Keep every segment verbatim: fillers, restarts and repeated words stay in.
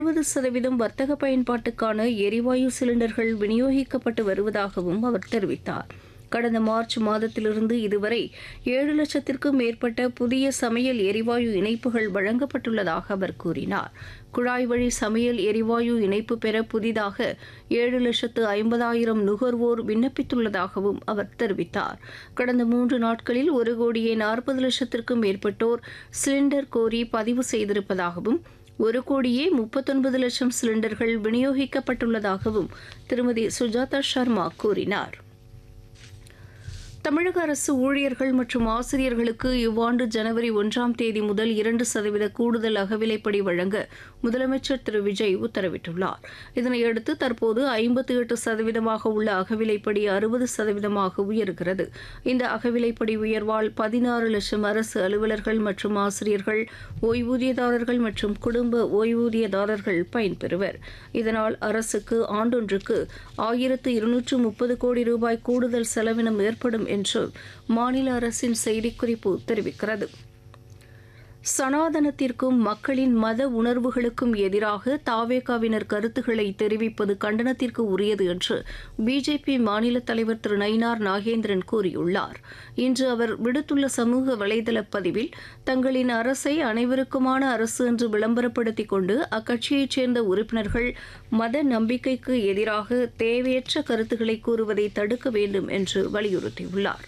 அறுபது சதவீதம் வர்த்தக பயன்பாட்டுக்கான எரிவாயு சிலிண்டர்கள் விநியோகிக்கப்பட்டு வருவதாகவும் அவர் தெரிவித்தார். கடந்த மார்ச் மாதத்திலிருந்து இதுவரை ஏழு லட்சத்திற்கும் மேற்பட்ட புதிய சமையல் எரிவாயு இணைப்புகள் வழங்கப்பட்டுள்ளதாக அவர் கூறினார். குழாய் வழி சமையல் எரிவாயு இணைப்பு பெற புதிதாக ஏழு லட்சத்து ஐம்பதாயிரம் நுகர்வோர் விண்ணப்பித்துள்ளதாகவும் அவர் தெரிவித்தார். கடந்த மூன்று நாட்களில் ஒரு கோடியே நாற்பது லட்சத்திற்கும் மேற்பட்டோர் சிலிண்டர் கோரி பதிவு செய்திருப்பதாகவும் ஒரு கோடியே முப்பத்தொன்பது லட்சம் சிலிண்டர்கள் விநியோகிக்கப்பட்டுள்ளதாகவும் திருமதி சுஜாதா சர்மா கூறினார். தமிழக அரசு ஊழியர்கள் மற்றும் ஆசிரியர்களுக்கு இவ்வாண்டு ஜனவரி ஒன்றாம் தேதி முதல் இரண்டு சதவீத கூடுதல் அகவிலைப்படி வழங்க முதலமைச்சர் திரு விஜய் உத்தரவிட்டுள்ளார். இதனையடுத்து தற்போது ஐம்பத்தி எட்டு சதவீதமாக உள்ள அகவிலைப்படி அறுபது சதவீதமாக உயர்கிறது. இந்த அகவிலைப்படி உயர்வால் பதினாறு லட்சம் அரசு அலுவலர்கள் மற்றும் ஆசிரியர்கள், ஓய்வூதியதாரர்கள் மற்றும் குடும்ப ஓய்வூதியதாரர்கள் பயன்பெறுவர். இதனால் அரசுக்கு ஆண்டொன்றுக்கு ஆயிரத்து இருநூற்று முப்பது கோடி ரூபாய் கூடுதல் செலவினம் ஏற்படும் என்று மாநில அரசின் செய்திக்குறிப்பு தெரிவிக்கிறது. சனாதனத்திற்கும் மக்களின் மத உணர்வுகளுக்கும் எதிராக தாவேகாவினர் கருத்துக்களை தெரிவிப்பது கண்டனத்திற்கு உரியது என்று பிஜேபி மாநில தலைவர் திரு நயினார் நாகேந்திரன் கூறியுள்ளார். இன்று அவர் விடுத்துள்ள சமூக வலைதள பதிவில் தங்களின் அரசை அனைவருக்குமான அரசு என்று விளம்பரப்படுத்திக் கொண்டு அக்கட்சியைச் சேர்ந்த உறுப்பினர்கள் மத நம்பிக்கைக்கு எதிராக தேவையற்ற கருத்துக்களை கூறுவதை தடுக்க வேண்டும் என்று வலியுறுத்தியுள்ளார்.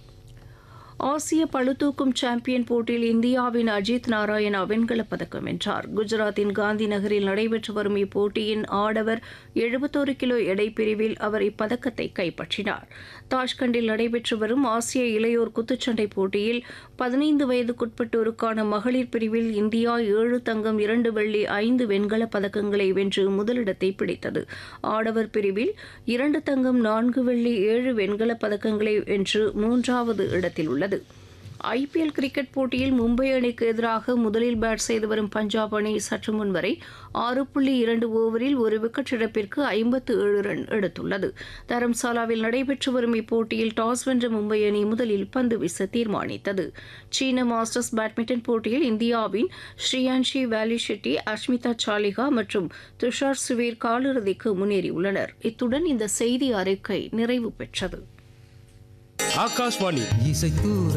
ஆசிய பளுதூக்கும் சாம்பியன் போட்டியில் இந்தியாவின் அஜித் நாராயணா வெண்கலப் பதக்கம் வென்றார். குஜராத்தின் காந்தி நகரில் நடைபெற்று வரும் இப்போட்டியின் ஆடவர் எழுபத்தொரு கிலோ எடை பிரிவில் அவர் இப்பதக்கத்தை கைப்பற்றினார். தாஷ்கண்டில் நடைபெற்று வரும் ஆசிய இளையோர் குத்துச்சண்டை போட்டியில் பதினைந்து வயதுக்குட்பட்டோருக்கான மகளிர் பிரிவில் இந்தியா ஏழு தங்கம், இரண்டு வெள்ளி, ஐந்து வெண்கலப் பதக்கங்களை வென்று முதலிடத்தை பிடித்தது. ஆடவர் பிரிவில் இரண்டு தங்கம், நான்கு வெள்ளி, ஏழு வெண்கலப் பதக்கங்களை வென்று மூன்றாவது இடத்தில் உள்ளது. ஐபிஎல் கிரிக்கெட் போட்டியில் மும்பை அணிக்கு எதிராக முதலில் பேட் செய்து வரும் பஞ்சாப் அணி சற்று முன் வரை ஆறு புள்ளி இரண்டு ஓவரில் ஒரு விக்கெட் இழப்பிற்கு ஐம்பத்து ஏழு ரன் எடுத்துள்ளது. தரம்சாலாவில் நடைபெற்று வரும் இப்போட்டியில் டாஸ் வென்ற மும்பை அணி முதலில் பந்து வீச தீர்மானித்தது. சீன மாஸ்டர்ஸ் பேட்மிண்டன் போட்டியில் இந்தியாவின் ஸ்ரீயான்ஷி வேலி ஷெட்டி, அஷ்மிதா சாலிகா மற்றும் துஷார் சுவீர் காலிறுதிக்கு முன்னேறியுள்ளனர். இத்துடன் இந்த செய்தி அறிக்கை நிறைவு பெற்றது. ஆகாஷ்வாணி இசைத்தூர